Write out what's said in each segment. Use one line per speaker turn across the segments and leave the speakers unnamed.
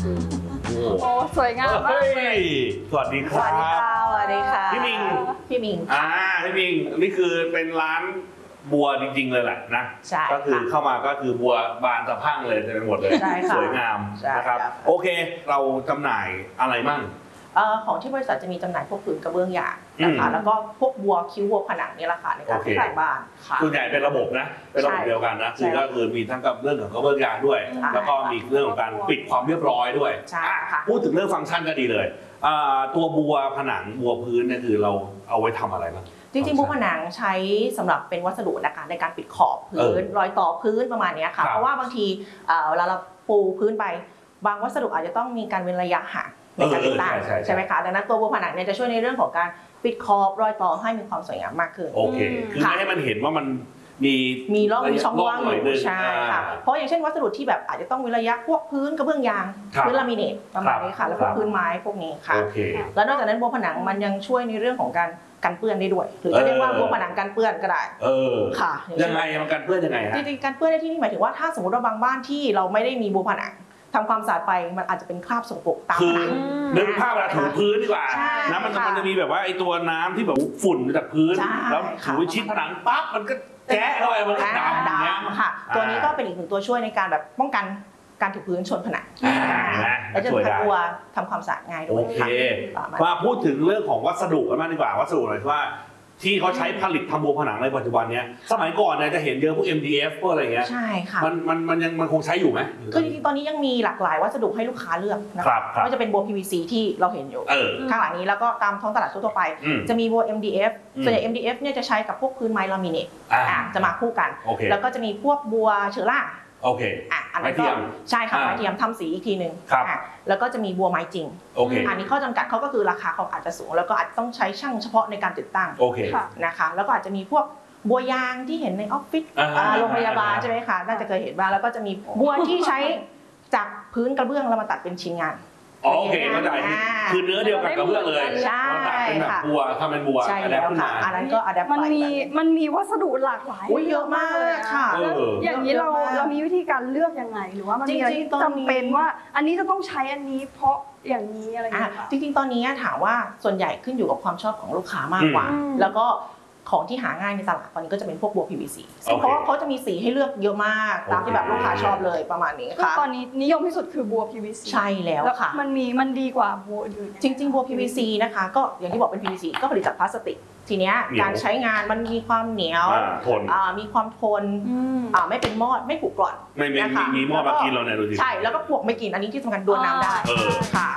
โอ้สวยงามมากเลย
สวัสดีครับ
สวัสดีค่ะ
พี่มิง
พี่มิง
นี่คือเป็นร้านบัวจริงๆเลยแหละนะก็คือเข้ามาก็คือบัวบานสะพรั่งเลยเต็มไปหมดเลยสวยงามนะครับโอเคเราจำหน่ายอะไรบ้าง
ของที่บริษัทจะมีจำหน่ายพวกพื้นกระเบื้องหยาบนะคะแล้วก็พวกบัวคิ้วบัวผนังนี่แหละค่ะในการตกแต่งบ้านค่ะ
ส่วนใหญ่เป็นระบบนะเป็นระบบเดียวกันนะคือก็คือมีทั้งกับเรื่องของกระเบื้องยางด้วยแล้วก็มีเรื่องของการปิดความเรียบร้อยด้วยพูดถึงเรื่องฟังก์ชันก็ดีเลยตัวบัวผนังบัวพื้นเนี่ยคือเราเอาไว้ทำอะไรบ้าง
จริงๆบัวผนังใช้สำหรับเป็นวัสดุในการปิดขอบพื้นรอยต่อพื้นประมาณนี้ค่ะเพราะว่าบางทีเวลาเราปูพื้นไปบางวัสดุอาจจะต้องมีการเว้นระยะห่างในการติดตั้งใช่ไหมคะดังนั้นตัวบัวผนังเนี่ยจะช่วยในเรื่องของการปิดขอบรอยต่อให้มีความสวยงามมากขึ้น
โอเคคือไม่ให้มันเห็นว่ามันมี
ร่องมีช่องว่างอยู่ใช่ค่ะเพราะอย่างเช่นวัสดุที่แบบอาจจะต้องเว้นระยะพวกพื้นกระเบื้องยางพื้นลามิเนตประมาณนี้ค่ะแล้วก็พื้นไม้พวกนี้ค่ะแล้วนอกจากนั้นบัวผนังมันยังช่วยในเรื่องของการกันเปื้อนได้ด้วยหรือจะเรียกว่าบัวผนังกันเปื้อนก็ได้ค่ะ
ยังไงมันกันเปื้อนยังไงฮะ
จริงๆกันเปื้อนในที่นี้หมายถึงว่าถ้าสมมติว่าบางบ้านที่เราไม่ได้มีบัวผนังทำความสะอาดไปมันอาจจะเป็นคราบสกปรกตามผนัง
นึกภาพเวลาถูพื้นดีกว่านะมันจะมีแบบว่าไอตัวน้ำที่แบบฝุ่นจากพื้นแล้วถูชิดผนังปั๊บมันก็แจ๊ะเข้าไปมันก็ดำ
ค่ะตัวนี้ก็เป็นอีกหนึ่งตัวช่วยในการแบบป้องกันการถูพื้นชนผนังและจะทำตัวทำความสะอาดง่ายด้วย
โอเคมาพูดถึงเรื่องของวัสดุกันบ้างดีกว่าวัสดุอะไรว่าที่เขาใช้ผลิตทำบัวผนังในปัจจุบันนี้สมัยก่อนเนี่ยจะเห็นเยอะพวก MDF พวกอะไรเงี้ย
ใช่ค่ะ
มันคงใช้อยู่ไหม
คือจริงๆตอนนี้ยังมีหลากหลายวัสดุให้ลูกค้าเลือกนะครับไม่ว่าจะเป็นบัว PVC ที่เราเห็นอยู่ข้างหลังนี้แล้วก็ตามท้องตลาดทั่วไปจะมีบัว MDF ส่วนใหญ่ MDF เนี่ยจะใช้กับพวกพื้นไม้ลามิเนตจะมาคู่กันแล้วก็จะมีพวกบัวเชอร่า
โอเค
อันนั้นก็ใช่ค่ะไม้เทียมทำสีอีกทีหนึ่งแล้วก็จะมีบัวไม้จริงอันนี้ข้อจำกัดเขาก็คือราคาเขาอาจจะสูงแล้วก็อาจต้องใช้ช่างเฉพาะในการติดตั้งนะคะแล้วก็อาจจะมีพวกบัวยางที่เห็นในออฟฟิศโรงพยาบาลใช่ไหมคะน่าจะเคยเห็นบ้างแล้วก็จะมีบัวที่ใช้จากพื้นกระเบื้องแล้วมาตัดเป็นชิ้นงาน
โอเคเข้าใจคือเนื้อเดียวกันกับเบื้องเลย
ใช่
ค่ะบัวทำเป็นบัว
ใช่แล้วค่ะอันนั้นก็อะแดป
มันมีวัสดุหลากหลาย
เยอะมากค่ะ
อย่างนี้เรามีวิธีการเลือกยังไงหรือว่ามันมีอะไรจำเป็นว่าอันนี้จะต้องใช้อันนี้เพราะอย่างนี้อะไรอย่างเงี้ย
จริงๆตอนนี้ถามว่าส่วนใหญ่ขึ้นอยู่กับความชอบของลูกค้ามากกว่าแล้วก็ของที่หาง่ายในตลาดตอนนี้ก็จะเป็นพวกบัว PVC เพราะว่าเขาจะมีสีให้เลือกเยอะมากตามที่แบบลูกค้าชอบเลยประมาณนี้ค่ะ
ตอนนี้นิยมที่สุดคือบัว PVC
ใช่แล้วค่ะ
มันดีกว่าบัวอื่น
จริงๆบัว PVC นะคะก็อย่างที่บอกเป็น PVC ก็ผลิตจากพลาสติกทีเนี้ยการใช้งานมันมีความเหนียวมีความทนไม่เป็นมอดไม่ผุกร่อน
ไม่มีมอดมากินเราเนี่ยดูสิ
ใช่แล้วก็พวกไม่กินอันนี้ที่สำคัญโดนน้ำได้ค่ะ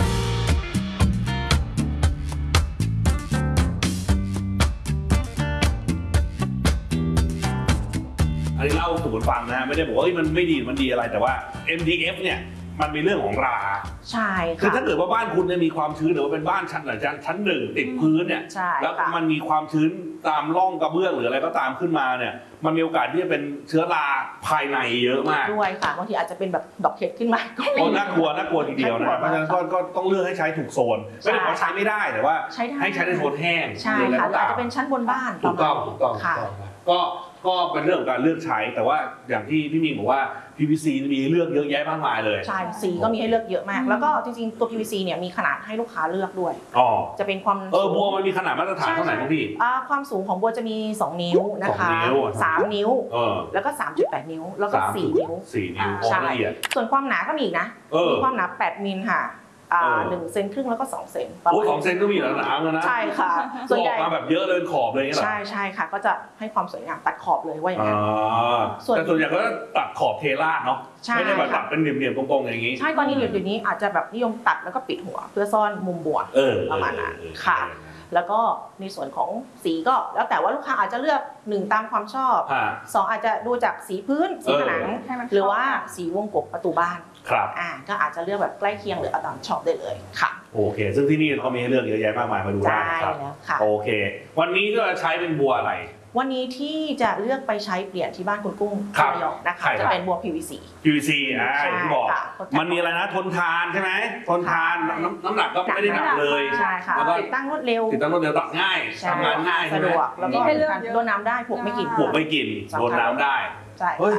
อันนี้เล่าสู่กันฟังนะไม่ได้บอกว่ามันไม่ดีมันดีอะไรแต่ว่า MDF เนี่ยมันมีเรื่องของรา
ใช่ค่ะ
คือถ้าเกิดว่าบ้านคุณเนี่ยมีความชื้นหรือว่าเป็นบ้านชั้นหนึ่งติดพื้นเนี่ยแล้วมันมีความชื้นตามร่องกระเบื้องหรืออะไรก็ตามขึ้นมาเนี่ยมันมีโอกาสที่จะเป็นเชื้อราภายในเยอะมาก
ด้วยค่ะบางทีอาจจะเป็นแบบดอกเห็ดขึ้นมา
ก็น่ากลัวทีเดียวนะเพราะฉะนั้นก็ต้องเลือกให้ใช้ถูกโซนไม่ได้ว่าใช้ไม่ได้แต่ว่าให้ใช้ในโซนแห้ง
ใช่ค่ะอาจจะเป็นชั้นบนบ้าน
ถูกต้องค่ะก็เป็นเรื่องของการเลือกใช้แต่ว่าอย่างที่พี่มิงบอกว่า PVC มีเลือกเยอะแยะมากมายเลย
ใช่สีก็มีให้เลือกเยอะมากแล้วก็จริงๆตัว PVC เนี่ยมีขนาดให้ลูกค้าเลือกด้วยจะเป็นความ
บัวมันมีขนาดมาตรฐานเท่าไหร่ครับพี่
ความสูงของบัวจะมี2นิ้วนะคะ3นิ้วแล้วก็ 3.8 นิ้วแล้วก็4 นิ้ว
ใช่
ส่วนความหนาก็มีอีกนะมีความหนา8 มิลค่ะ1 เซนครึ่งแล้วก็2 เซน
2 เซนก็มีแล้วนะ
ใช่ค่ะ
ส่วนใหญ่มาแบบเยอะเลยขอบเลย
ใช่ค่ะก็จะให้ความสวยงามตัดขอบเลยว่าอย่างนั้น
แต่ส่วนใหญ่ก็ตัดขอบเทราดเนาะไม่ได้แบบตัดเป็นเหลี่ยมๆตรงๆอย่างนี้
ใช่ตอนนี้เดี๋ยวนี้อาจจะแบบนิยมตัดแล้วก็ปิดหัวเพื่อซ่อนมุมบวกประมาณนั้นค่ะแล้วก็ในส่วนของสีก็แล้วแต่ว่าลูกค้าอาจจะเลือก1ตามความชอบ2อาจจะดูจากสีพื้นสีผนังหรือว่าสีวงกบประตูบ้านก็อาจจะเลือกแบบใกล้เคียงหรือเอาตามชอบได้เลยค่ะ
โอเคซึ่งที่นี่เขามีให้เลือกเยอะแยะมากมายมาดูได้ครับโอเควันนี้ก็ใช้เป็นบัวอะไร
วันนี้ที่จะเลือกไปใช้เปลี่ยนที่บ้านคุณกุ้งระยองนะคะจะเป็นบัว PVC
อย่างที่บอกมันมีอะไรนะทนทานใช่ไหมทนทานน้ำหนักก็ไม่ได้หนักเลย
ใช่ค่ะติดตั้งรวดเร็ว
ตัดง่ายทำงานง่าย
สะดวกแล้วก็โดนน้ำได้พวกไม่กิน
โดนน้ำได้
ใช่
เฮ้ย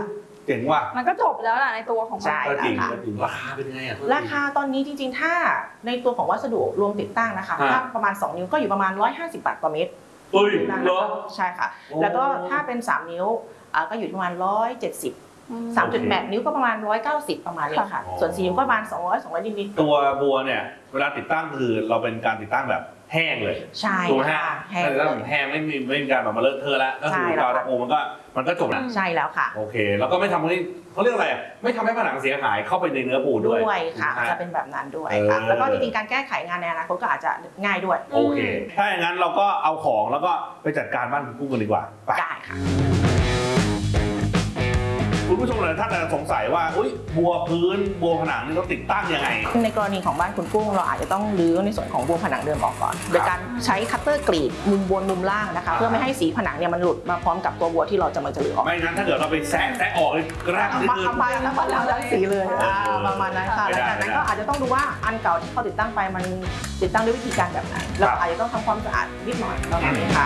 เจ๋งว่ะ
มันก็จบแล้วแหละในตัวของมัน
ใช่
ก็จริง
ค่ะ
ก็จริงราคาเป็นไงอ่ะ
ราคาตอนนี้จริงๆ ถ้าในตัวของวัสดุรวมติดตั้งนะคะถ้าประมาณ 2 นิ้วก็อยู่ประมาณ 150 บาทต่อเมตร
เฮ้ยเหรอ
ใช่ค่ะ
โอ้
แล้วก็ถ้าเป็น 3 นิ้วก็อยู่ประมาณ 170 3.8 นิ้วก็ประมาณ 190 ประมาณนี้ค่ะ
อ๋อ
ส่วน4นิ้วก็ประมาณ 200 นิด
ตัวบัวเนี่ยเวลาติดตั้งคือเราเป็นการติดตั้งแบบแห้งเลย
ๆใช่
ถูกไหมฮะ
ค่ะแห้ง
ถ้าติดตั้งแบบแห้งไม่มีการแบบมาเลอะเทอะแล้วก็คือ
ใช่แล้ว
กาวตะปูมันก็จบนะ
ใช่แล้วค่ะ
โอเค แล้วก็ไม่ทำให้เขาเรียกอะไรอ่ะไม่ทำให้ผนังเสียหายเข้าไปในเนื้อปูนด้วย
ด้วยค่ะ
ถูกไหม
จะเป็นแบบนั้นด้วยค่ะ แล้วก็จริงๆ การแก้ไขงานในอนาคตก็อาจจะง่ายด้วย
โอเค ถ้าอย่างนั้นเราก็เอาของแล้วก็ไปจัดการบ้านคุณกุ้งกันดีกว่าไป
ได้ค่ะ
คุณผู้ชมหลายท่านอาจจะสงสัยว่าอุ๊ยบัวพื้นบัวผนังนี่เราติดตั้งยังไง
ในกรณีของบ้านคุณกุ้งเราอาจจะต้องรื้อในส่วนของบัวผนังเดิมออกก่อน โดยการใช้คัตเตอร์กรีดมุมบนมุมล่างนะคะ เพื่อไม่ให้สีผนังเนี่ยมันหลุดมาพร้อมกับตัวบัวที่เราจะมารื้อออก
ไม่งั้นถ้าเกิดเราไปแซะออกเลยกระด้างนิด
มา
นึง
ทำไปแล้วก็ทั้งสีเลยประมาณนั้นค่ะ
ไม่
แล้ว
ได้
จากนั้นก็อาจจะต้องดูว่าอันเก่าที่เขาติดตั้งไปมันติดตั้งด้วยวิธีการแบบไหนเราอาจจะต้องทำความสะอาดนิดหน่อยประมาณนี้ค่ะ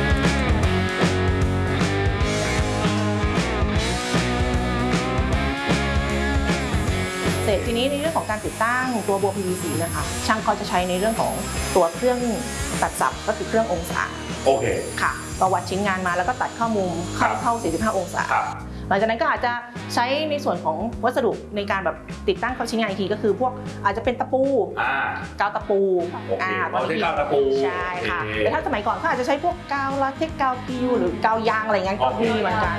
เสร็จทีนี้ในเรื่องของการติดตั้งตัวบัว PVC นะคะช่างเขาจะใช้ในเรื่องของตัวเครื่องตัดสับก็คือเครื่ององศา
โอเค
ค่ะเราวัดชิ้นงานมาแล้วก็ตัดเข้ามุมเข้า 45 องศา
ครับ
หลังจากนั้นก็อาจจะใช้ในส่วนของวัสดุในการแบบติดตั้งเข้าชิ้นงานอีกทีก็คือพวกอาจจะเป็นตะปู กาวตะปู
โอเค
ตอน
เราใช้
นี้
กาวตะปู
ใช่ค่ะ
โอเค
แต่ถ้าสมัยก่อนก็อาจจะใช้พวกกาวลาเท็กซ์กาวพิวหรือกาวยางอะไรเงี้ยก็มีเหมือนกัน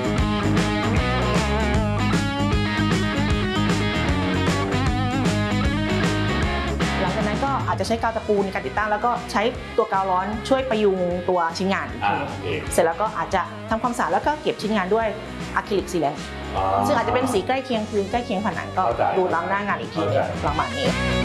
หลังจากนั้นก็อาจจะใช้กาวตะปูในการติดตั้งแล้วก็ใช้ตัวกาวร้อนช่วยประยุงตัวชิ้นงานอีกที
โอเค
เสร็จแล้วก็อาจจะทำความสะอาดแล้วก็เก็บชิ้นงานด้วยอะคริลิกซีแลนต์ซึ่งอาจจะเป็นสีใกล้เคียงพื้นใกล้เคียงผนังก็
เข้าใจ
ดูล้ำหน้างานอีกทีหนึงประมาณนี้